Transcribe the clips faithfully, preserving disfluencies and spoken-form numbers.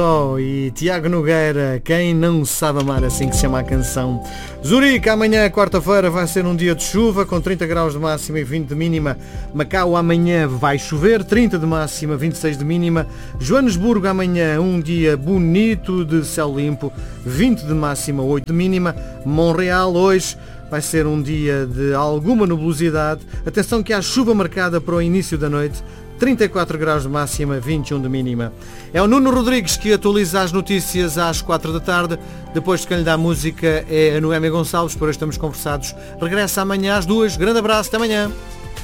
Oh, e Tiago Nogueira, quem não sabe amar, assim que se chama a canção. Zurique, amanhã, quarta-feira, vai ser um dia de chuva, com trinta graus de máxima e vinte de mínima. Macau, amanhã vai chover, trinta de máxima, vinte e seis de mínima. Joanesburgo, amanhã, um dia bonito de céu limpo, vinte de máxima, oito de mínima. Montreal, hoje, vai ser um dia de alguma nebulosidade. Atenção que há chuva marcada para o início da noite. trinta e quatro graus de máxima, vinte e um de mínima. É o Nuno Rodrigues que atualiza as notícias às quatro da tarde. Depois de quem lhe dá música é a Noémia Gonçalves. Por hoje estamos conversados. Regressa amanhã às duas. Grande abraço, até amanhã.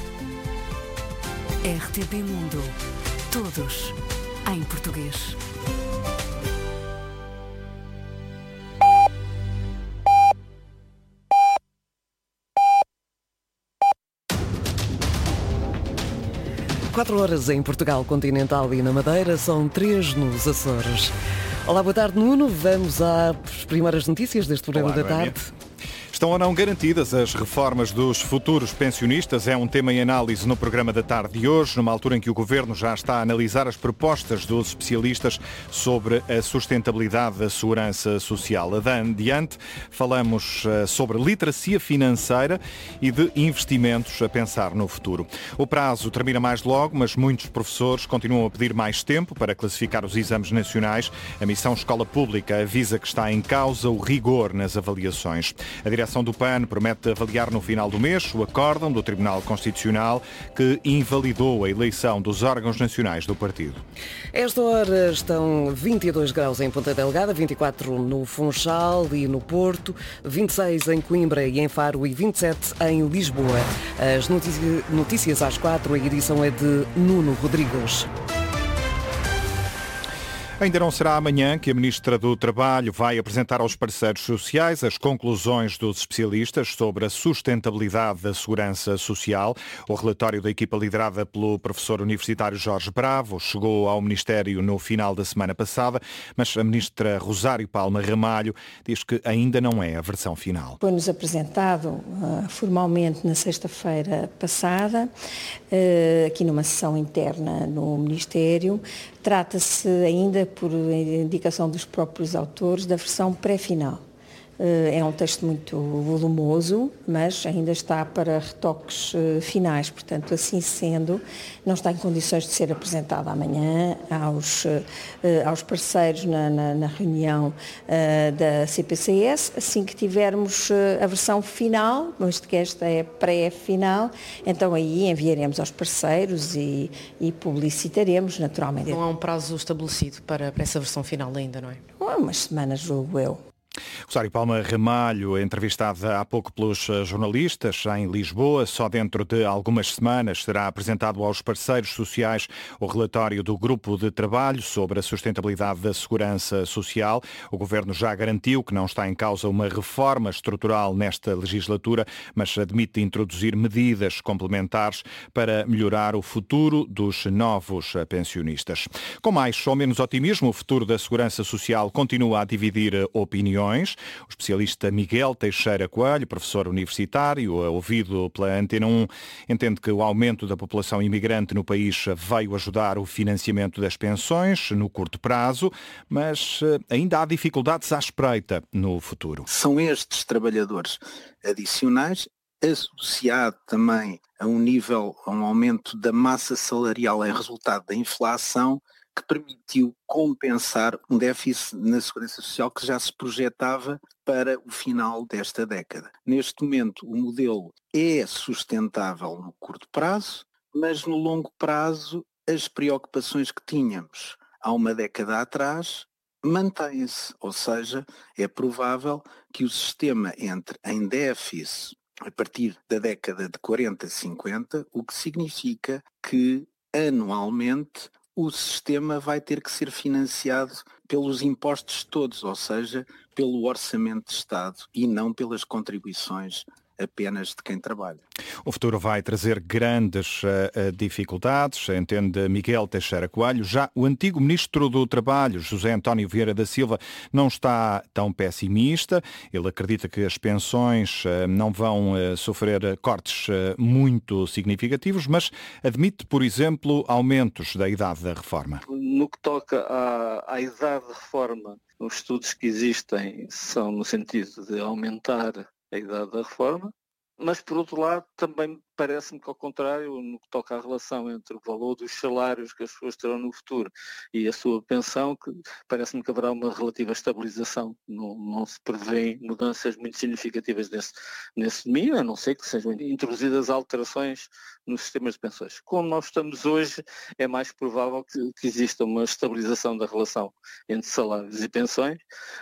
R T P Mundo. Todos em português. quatro horas em Portugal continental e na Madeira, são três nos Açores. Olá, boa tarde, Nuno. Vamos às primeiras notícias deste programa Olá, da Noémia. tarde. Estão ou não garantidas as reformas dos futuros pensionistas? É um tema em análise no programa da tarde de hoje, numa altura em que o Governo já está a analisar as propostas dos especialistas sobre a sustentabilidade da segurança social. Adiante, falamos sobre literacia financeira e de investimentos a pensar no futuro. O prazo termina mais logo, mas muitos professores continuam a pedir mais tempo para classificar os exames nacionais. A Missão Escola Pública avisa que está em causa o rigor nas avaliações. A direção do P A N promete avaliar no final do mês o acórdão do Tribunal Constitucional que invalidou a eleição dos órgãos nacionais do partido. Esta hora estão vinte e dois graus em Ponta Delgada, vinte e quatro no Funchal e no Porto, vinte e seis em Coimbra e em Faro e vinte e sete em Lisboa. As notícias às quatro, a edição é de Nuno Rodrigues. Ainda não será amanhã que a Ministra do Trabalho vai apresentar aos parceiros sociais as conclusões dos especialistas sobre a sustentabilidade da segurança social. O relatório da equipa liderada pelo professor universitário Jorge Bravo chegou ao Ministério no final da semana passada, mas a Ministra Rosário Palma Ramalho diz que ainda não é a versão final. Foi-nos apresentado uh, formalmente na sexta-feira passada, uh, aqui numa sessão interna no Ministério. Trata-se ainda, por indicação dos próprios autores, da versão pré-final. É um texto muito volumoso, mas ainda está para retoques finais. Portanto, assim sendo, não está em condições de ser apresentado amanhã aos, aos parceiros na, na, na reunião da C P C S. Assim que tivermos a versão final, visto que esta é pré-final, então aí enviaremos aos parceiros e, e publicitaremos naturalmente. Não há um prazo estabelecido para, para essa versão final ainda, não é? Umas semanas, julgo eu. Rosário Palma Ramalho, entrevistada há pouco pelos jornalistas em Lisboa, só dentro de algumas semanas será apresentado aos parceiros sociais o relatório do Grupo de Trabalho sobre a sustentabilidade da segurança social. O Governo já garantiu que não está em causa uma reforma estrutural nesta legislatura, mas admite introduzir medidas complementares para melhorar o futuro dos novos pensionistas. Com mais ou menos otimismo, o futuro da segurança social continua a dividir opiniões. O especialista Miguel Teixeira Coelho, professor universitário, ouvido pela Antena um, entende que o aumento da população imigrante no país veio ajudar o financiamento das pensões no curto prazo, mas ainda há dificuldades à espreita no futuro. São estes trabalhadores adicionais, associado também a um nível, a um aumento da massa salarial em resultado da inflação, que permitiu compensar um déficit na segurança social que já se projetava para o final desta década. Neste momento, o modelo é sustentável no curto prazo, mas no longo prazo as preocupações que tínhamos há uma década atrás mantêm-se, ou seja, é provável que o sistema entre em déficit a partir da década de quarenta, cinquenta, o que significa que anualmente o sistema vai ter que ser financiado pelos impostos todos, ou seja, pelo orçamento de Estado e não pelas contribuições apenas de quem trabalha. O futuro vai trazer grandes uh, dificuldades, entende Miguel Teixeira Coelho. Já o antigo Ministro do Trabalho, José António Vieira da Silva, não está tão pessimista. Ele acredita que as pensões uh, não vão uh, sofrer cortes uh, muito significativos, mas admite, por exemplo, aumentos da idade da reforma. No que toca à, à idade da reforma, os estudos que existem são no sentido de aumentar a idade da reforma, mas por outro lado também parece-me que ao contrário, no que toca à relação entre o valor dos salários que as pessoas terão no futuro e a sua pensão, que parece-me que haverá uma relativa estabilização. Não, não se prevêem mudanças muito significativas nesse, nesse domínio, a não ser que sejam introduzidas alterações nos sistemas de pensões. Como nós estamos hoje, é mais provável que, que exista uma estabilização da relação entre salários e pensões,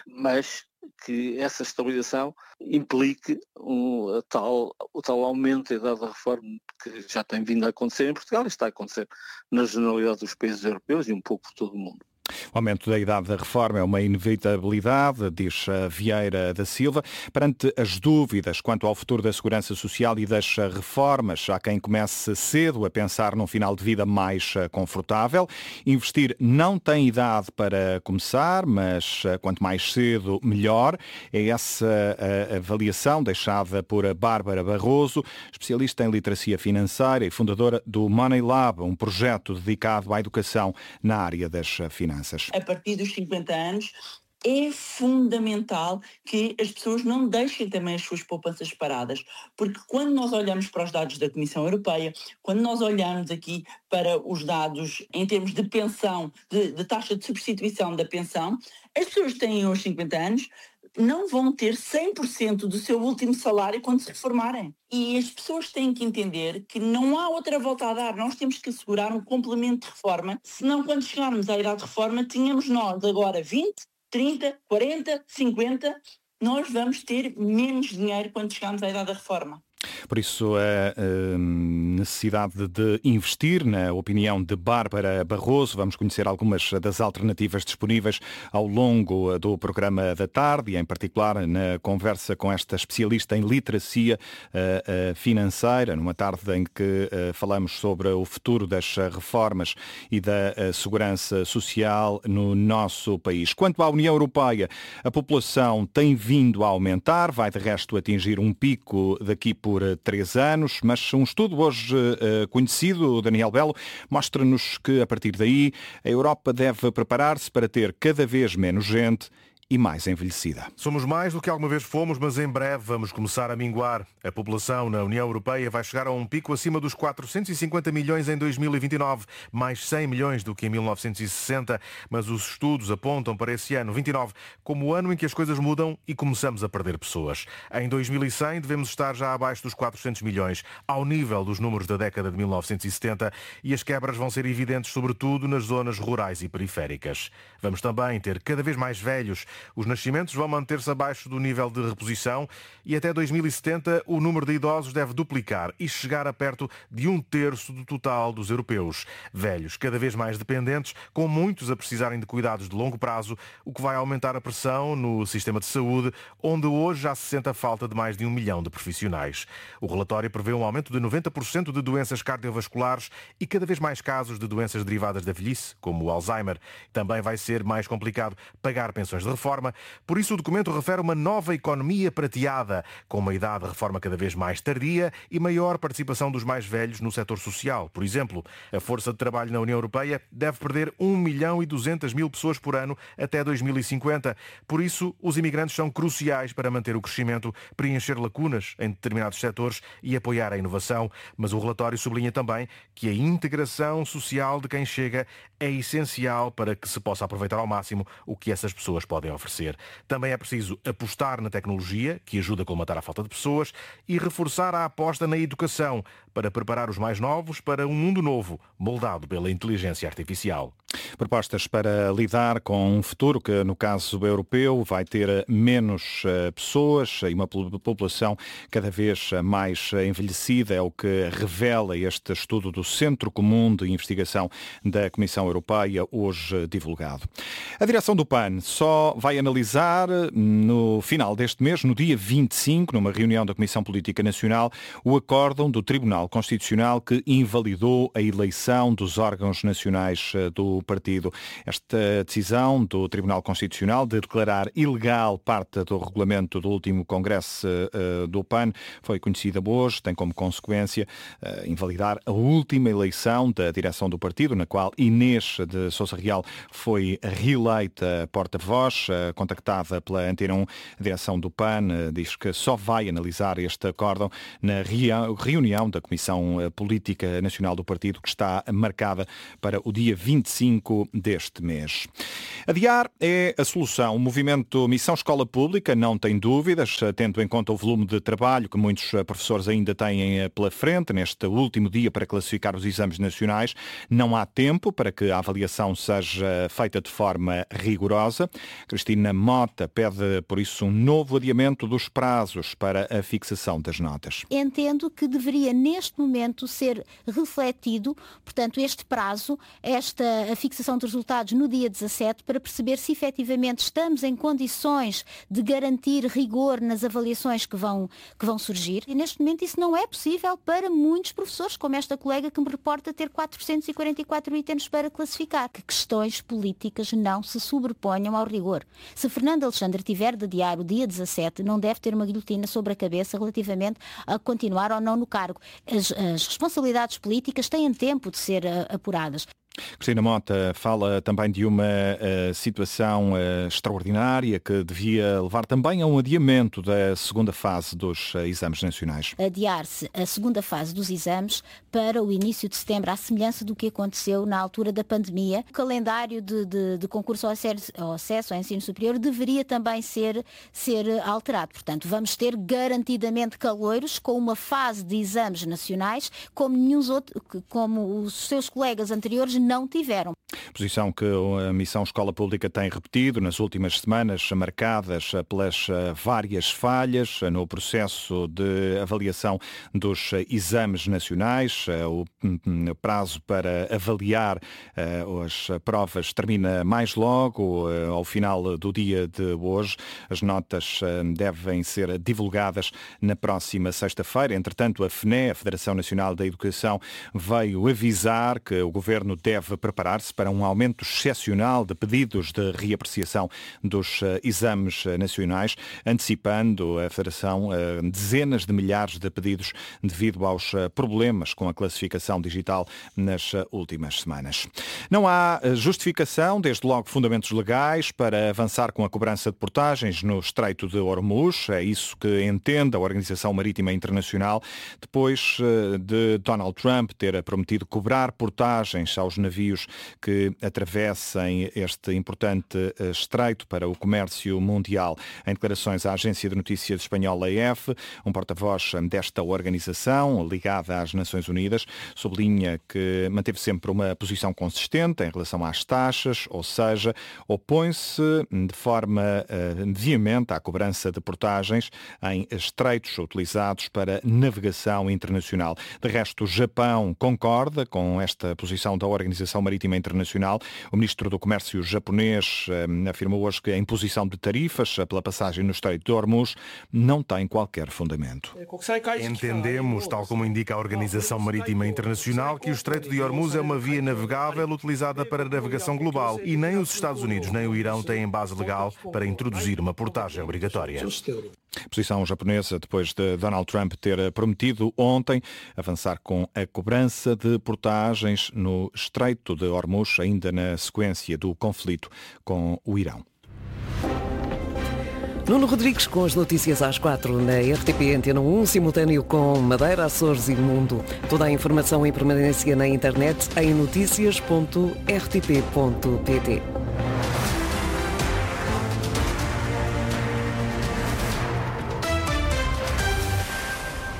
mas que essa estabilização implique um, a tal, o tal aumento da idade da reforma que já tem vindo a acontecer em Portugal e está a acontecer na generalidade dos países europeus e um pouco por todo o mundo. O aumento da idade da reforma é uma inevitabilidade, diz Vieira da Silva. Perante as dúvidas quanto ao futuro da segurança social e das reformas, há quem comece cedo a pensar num final de vida mais confortável. Investir não tem idade para começar, mas quanto mais cedo, melhor. É essa a avaliação deixada por Bárbara Barroso, especialista em literacia financeira e fundadora do Money Lab, um projeto dedicado à educação na área das finanças. A partir dos cinquenta anos, é fundamental que as pessoas não deixem também as suas poupanças paradas, porque quando nós olhamos para os dados da Comissão Europeia, quando nós olhamos aqui para os dados em termos de pensão, de, de taxa de substituição da pensão, as pessoas que têm hoje cinquenta anos não vão ter cem por cento do seu último salário quando se reformarem. E as pessoas têm que entender que não há outra volta a dar. Nós temos que assegurar um complemento de reforma, senão quando chegarmos à idade de reforma, tínhamos nós agora vinte, trinta, quarenta, cinquenta, nós vamos ter menos dinheiro quando chegarmos à idade da reforma. Por isso, a necessidade de investir, na opinião de Bárbara Barroso. Vamos conhecer algumas das alternativas disponíveis ao longo do programa da tarde e, em particular, na conversa com esta especialista em literacia financeira, numa tarde em que falamos sobre o futuro das reformas e da segurança social no nosso país. Quanto à União Europeia, a população tem vindo a aumentar, vai de resto atingir um pico daqui por três anos, mas um estudo hoje uh, conhecido, Daniel Belo, mostra-nos que a partir daí a Europa deve preparar-se para ter cada vez menos gente e mais envelhecida. Somos mais do que alguma vez fomos, mas em breve vamos começar a minguar. A população na União Europeia vai chegar a um pico acima dos quatrocentos e cinquenta milhões em dois mil e vinte e nove, mais cem milhões do que em mil novecentos e sessenta, mas os estudos apontam para esse ano, vinte e nove, como o ano em que as coisas mudam e começamos a perder pessoas. Em dois mil e cem devemos estar já abaixo dos quatrocentos milhões, ao nível dos números da década de mil novecentos e setenta, e as quebras vão ser evidentes sobretudo nas zonas rurais e periféricas. Vamos também ter cada vez mais velhos. Os nascimentos vão manter-se abaixo do nível de reposição e até dois mil e setenta o número de idosos deve duplicar e chegar a perto de um terço do total dos europeus. Velhos cada vez mais dependentes, com muitos a precisarem de cuidados de longo prazo, o que vai aumentar a pressão no sistema de saúde, onde hoje já se sente a falta de mais de um milhão de profissionais. O relatório prevê um aumento de noventa por cento de doenças cardiovasculares e cada vez mais casos de doenças derivadas da velhice, como o Alzheimer. Também vai ser mais complicado pagar pensões de reforma. Por isso o documento refere uma nova economia prateada, com uma idade de reforma cada vez mais tardia e maior participação dos mais velhos no setor social. Por exemplo, a força de trabalho na União Europeia deve perder um milhão e duzentas mil pessoas por ano até dois mil e cinquenta. Por isso, os imigrantes são cruciais para manter o crescimento, preencher lacunas em determinados setores e apoiar a inovação. Mas o relatório sublinha também que a integração social de quem chega é essencial para que se possa aproveitar ao máximo o que essas pessoas podem oferecer. Também é preciso apostar na tecnologia, que ajuda a colmatar a falta de pessoas, e reforçar a aposta na educação, para preparar os mais novos para um mundo novo, moldado pela inteligência artificial. Propostas para lidar com um futuro que, no caso europeu, vai ter menos pessoas e uma população cada vez mais envelhecida. É o que revela este estudo do Centro Comum de Investigação da Comissão Europeia, hoje divulgado. A direção do P A N só vai analisar no final deste mês, no dia vinte e cinco, numa reunião da Comissão Política Nacional, o acórdão do Tribunal Constitucional que invalidou a eleição dos órgãos nacionais do partido. Esta decisão do Tribunal Constitucional de declarar ilegal parte do regulamento do último Congresso uh, do P A N foi conhecida hoje, tem como consequência uh, invalidar a última eleição da direção do partido, na qual Inês de Sousa Real foi reeleita porta-voz. Uh, contactada pela Antena um, a direção do P A N uh, diz que só vai analisar este acórdão na reunião da Comissão Política Nacional do partido, que está marcada para o dia vinte e cinco deste mês. Adiar é a solução. O movimento Missão Escola Pública não tem dúvidas, tendo em conta o volume de trabalho que muitos professores ainda têm pela frente neste último dia para classificar os exames nacionais. Não há tempo para que a avaliação seja feita de forma rigorosa. Cristina Mota pede, por isso, um novo adiamento dos prazos para a fixação das notas. Entendo que deveria, neste momento, ser refletido, portanto, este prazo, esta a fixação dos resultados no dia dezassete, para perceber se efetivamente estamos em condições de garantir rigor nas avaliações que vão, que vão surgir. E neste momento isso não é possível para muitos professores, como esta colega que me reporta ter quatrocentos e quarenta e quatro itens para classificar. Que questões políticas não se sobreponham ao rigor. Se Fernando Alexandre tiver de adiar o dia dezassete, não deve ter uma guilhotina sobre a cabeça relativamente a continuar ou não no cargo. As, as responsabilidades políticas têm tempo de ser uh, apuradas. Cristina Mota fala também de uma uh, situação uh, extraordinária que devia levar também a um adiamento da segunda fase dos uh, exames nacionais. Adiar-se a segunda fase dos exames para o início de setembro, à semelhança do que aconteceu na altura da pandemia. O calendário de, de, de concurso ao acesso, ao acesso ao ensino superior deveria também ser, ser alterado. Portanto, vamos ter garantidamente caloiros com uma fase de exames nacionais como, nenhum outro, como os seus colegas anteriores não tiveram. Posição que a Missão Escola Pública tem repetido nas últimas semanas, marcadas pelas várias falhas no processo de avaliação dos exames nacionais. O prazo para avaliar as provas termina mais logo, ao final do dia de hoje. As notas devem ser divulgadas na próxima sexta-feira. Entretanto, a F N E, a Federação Nacional da Educação, veio avisar que o Governo deve deve preparar-se para um aumento excepcional de pedidos de reapreciação dos uh, exames uh, nacionais, antecipando a Federação uh, dezenas de milhares de pedidos devido aos uh, problemas com a classificação digital nas uh, últimas semanas. Não há uh, justificação, desde logo fundamentos legais, para avançar com a cobrança de portagens no Estreito de Hormuz. É isso que entende a Organização Marítima Internacional, depois uh, de Donald Trump ter prometido cobrar portagens aos navios que atravessem este importante estreito para o comércio mundial. Em declarações à agência de notícias espanhola A F, um porta-voz desta organização, ligada às Nações Unidas, sublinha que manteve sempre uma posição consistente em relação às taxas, ou seja, opõe-se de forma uh, veemente à cobrança de portagens em estreitos utilizados para navegação internacional. De resto, o Japão concorda com esta posição da Organização Marítima Internacional. O ministro do Comércio japonês eh, afirmou hoje que a imposição de tarifas pela passagem no Estreito de Hormuz não tem qualquer fundamento. Entendemos, tal como indica a Organização Marítima Internacional, que o Estreito de Hormuz é uma via navegável utilizada para navegação global e nem os Estados Unidos nem o Irão têm base legal para introduzir uma portagem obrigatória. Posição japonesa depois de Donald Trump ter prometido ontem avançar com a cobrança de portagens no Estreito de Hormuz, ainda na sequência do conflito com o Irão. Nuno Rodrigues com as notícias às quatro na R T P Antena um, simultâneo com Madeira, Açores e Mundo. Toda a informação em permanência na internet em notícias ponto r t p ponto p t.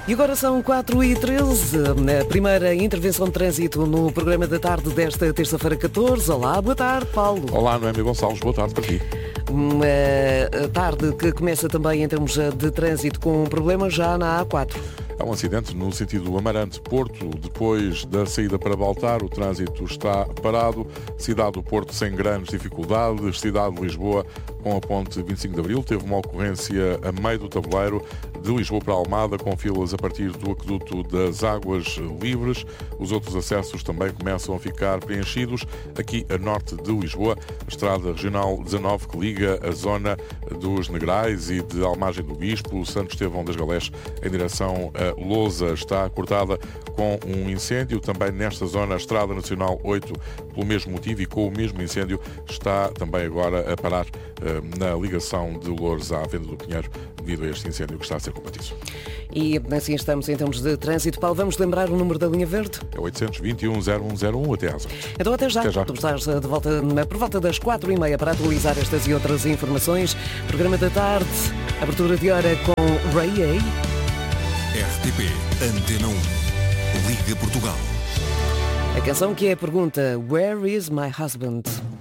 E agora são quatro e treze, a primeira intervenção de trânsito no programa da tarde desta terça-feira catorze. Olá, boa tarde, Paulo. Olá, Noemi Gonçalves, boa tarde para ti. Uma tarde que começa também em termos de trânsito com um problema já na A quatro. Há um acidente no sentido Amarante-Porto. Depois da saída para Baltar, o trânsito está parado. Cidade do Porto sem grandes dificuldades. Cidade de Lisboa, com a ponte vinte e cinco de Abril, teve uma ocorrência a meio do tabuleiro. De Lisboa para Almada, com filas a partir do aqueduto das Águas Livres. Os outros acessos também começam a ficar preenchidos. Aqui a norte de Lisboa, a Estrada Regional dezanove, que liga a zona dos Negrais e de Almagem do Bispo, Santo Estevão das Galés, em direção a Lousa, está cortada com um incêndio. Também nesta zona, a Estrada Nacional oito, pelo mesmo motivo e com o mesmo incêndio, está também agora a parar eh, na ligação de Loures à Venda do Pinheiro, devido a este incêndio que está a ser combatido. E assim estamos em termos de trânsito. Paulo, vamos lembrar o número da linha verde? É oitocentos e vinte e um, zero um zero um, até às oito. Então até já. Até já. Tu estás de volta por volta das quatro e meia para atualizar estas e outras informações. Programa da tarde, abertura de hora com Ray A. R T P Antena um, Liga Portugal. A canção que é a pergunta Where is my husband?